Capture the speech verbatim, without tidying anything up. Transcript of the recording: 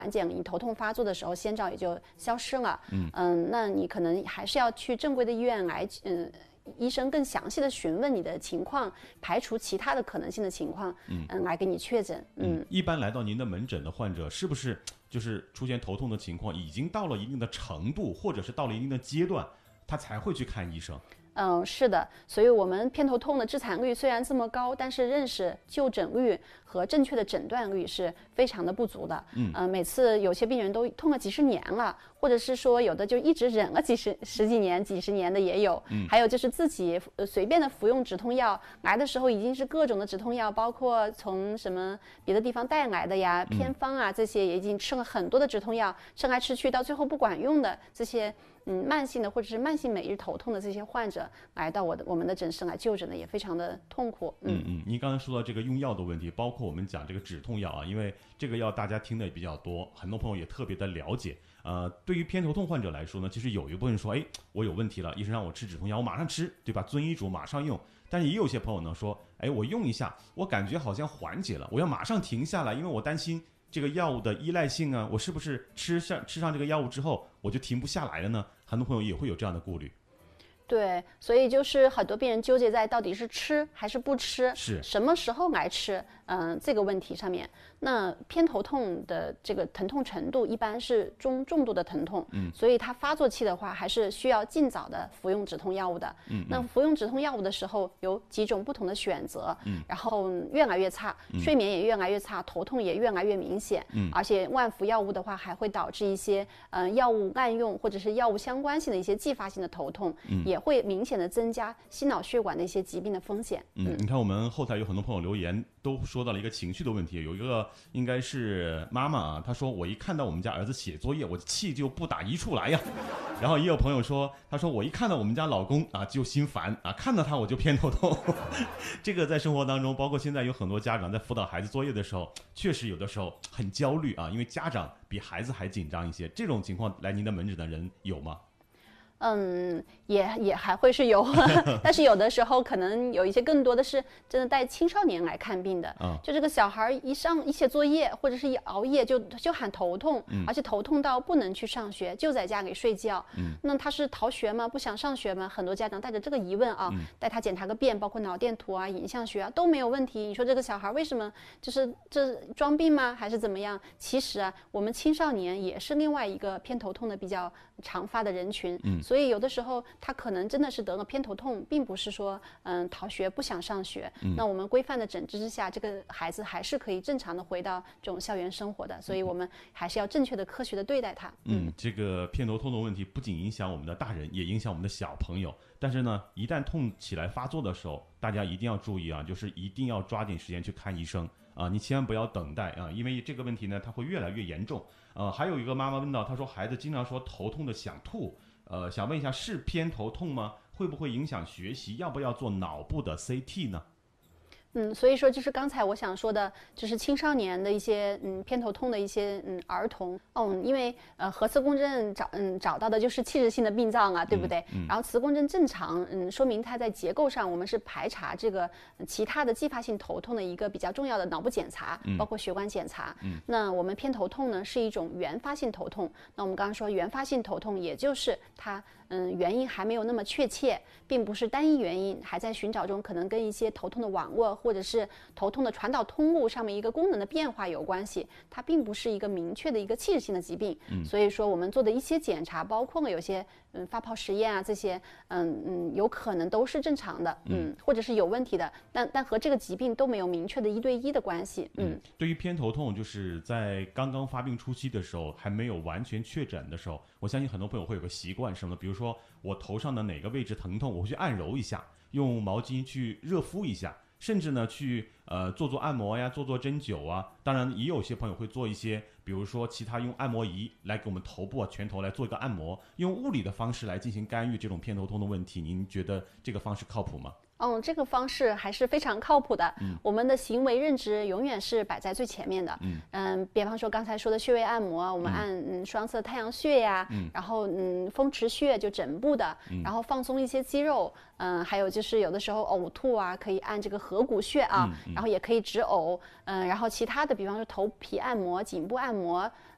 缓解，你头痛发作的时候，先兆也就消失了。嗯嗯，那你可能还是要去正规的医院来，嗯。医生更详细的询问你的情况，排除其他的可能性的情况，嗯，嗯来给你确诊。嗯， 嗯一般来到您的门诊的患者，是不是就是出现头痛的情况已经到了一定的程度，或者是到了一定的阶段，他才会去看医生？ 嗯，是的，所以我们偏头痛的致残率虽然这么高，但是认识、就诊率和正确的诊断率是非常的不足的。嗯，呃、每次有些病人都痛了几十年了，或者是说有的就一直忍了几十十几年、几十年的也有。嗯，还有就是自己呃随便的服用止痛药，来的时候已经是各种的止痛药，包括从什么别的地方带来的呀、偏方啊这些，也已经吃了很多的止痛药，吃来吃去到最后不管用的这些。嗯，慢性的或者是慢性每日头痛的这些患者来到我的我们的诊室来就诊的也非常的痛苦。 嗯嗯，您刚才说到这个用药的问题，包括我们讲这个止痛药啊，因为这个药大家听的也比较多，很多朋友也特别的了解。呃，对于偏头痛患者来说呢，其实有一部分人说，哎，我有问题了，医生让我吃止痛药，我马上吃，对吧？遵医嘱马上用。但是也有些朋友呢说，哎，我用一下，我感觉好像缓解了，我要马上停下来，因为我担心这个药物的依赖性啊，我是不是吃上吃上这个药物之后我就停不下来了呢？很多朋友也会有这样的顾虑。 对，所以就是很多病人纠结在到底是吃还是不吃， 是什么时候来吃，嗯、呃，这个问题上面。那偏头痛的这个疼痛程度一般是中重度的疼痛，嗯，所以它发作期的话，还是需要尽早的服用止痛药物的。嗯，那服用止痛药物的时候有几种不同的选择，嗯，然后越来越差，睡眠也越来越差，头痛也越来越明显，嗯，而且万服药物的话，还会导致一些嗯、呃、药物滥用或者是药物相关性的一些继发性的头痛，嗯，也会明显的增加心脑血管的一些疾病的风险。 嗯，嗯你看我们后台有很多朋友留言都说到了一个情绪的问题，有一个应该是妈妈啊，她说我一看到我们家儿子写作业，我气就不打一处来呀。然后也有朋友说，他说我一看到我们家老公啊就心烦啊，看到他我就偏头痛。这个在生活当中，包括现在有很多家长在辅导孩子作业的时候，确实有的时候很焦虑啊，因为家长比孩子还紧张一些。这种情况来您的门诊的人有吗？ 嗯，也也还会是有，但是有的时候可能有一些更多的是真的带青少年来看病的，嗯，就这个小孩一上一写作业或者是一熬夜就就喊头痛，嗯，而且头痛到不能去上学，就在家里睡觉，嗯，那他是逃学吗？不想上学吗？很多家长带着这个疑问啊，嗯，带他检查个遍，包括脑电图啊、影像学啊都没有问题。你说这个小孩为什么就是这装病吗？还是怎么样？其实啊，我们青少年也是另外一个偏头痛的比较常发的人群，嗯。所以有的时候他可能真的是得了偏头痛，并不是说嗯逃学不想上学，嗯，那我们规范的诊治之下，这个孩子还是可以正常的回到这种校园生活的，所以我们还是要正确的科学的对待他。 嗯，嗯这个偏头痛的问题不仅影响我们的大人，也影响我们的小朋友。但是呢，一旦痛起来发作的时候，大家一定要注意啊，就是一定要抓紧时间去看医生啊，你千万不要等待啊，因为这个问题呢，它会越来越严重。呃，还有一个妈妈问到，她说孩子经常说头痛的想吐。呃，想问一下，是偏头痛吗？会不会影响学习？要不要做脑部的 C T 呢？ 嗯，所以说就是刚才我想说的，就是青少年的一些嗯偏头痛的一些嗯儿童，嗯，因为呃核磁共振找嗯找到的就是器质性的病灶啊，对不对？嗯嗯、然后磁共振正常，嗯，说明它在结构上我们是排查这个其他的继发性头痛的一个比较重要的脑部检查，包括血管检查。嗯，那我们偏头痛呢是一种原发性头痛，那我们刚刚说原发性头痛，也就是它嗯原因还没有那么确切，并不是单一原因，还在寻找中，可能跟一些头痛的网络。或者是头痛的传导通路上面一个功能的变化有关系，它并不是一个明确的一个器质性的疾病。嗯，所以说我们做的一些检查，包括了有些嗯发泡实验啊这些，嗯嗯有可能都是正常的，嗯，或者是有问题的，但但和这个疾病都没有明确的一对一的关系。嗯，嗯对于偏头痛，就是在刚刚发病初期的时候，还没有完全确诊的时候，我相信很多朋友会有个习惯什么的，比如说我头上的哪个位置疼痛，我会去按揉一下，用毛巾去热敷一下。甚至呢，去呃做做按摩呀，做做针灸啊。当然，也有些朋友会做一些，比如说其他用按摩仪来给我们头部啊、拳头来做一个按摩，用物理的方式来进行干预这种偏头痛的问题。您觉得这个方式靠谱吗？ 嗯，这个方式还是非常靠谱的。嗯，我们的行为认知永远是摆在最前面的。嗯嗯，比方说刚才说的穴位按摩，我们按嗯双侧太阳穴呀，嗯，然后嗯风池穴就枕部的，嗯，然后放松一些肌肉，嗯，还有就是有的时候呕吐啊，可以按这个合谷穴啊，嗯嗯、然后也可以止呕，嗯，然后其他的比方说头皮按摩、颈部按摩，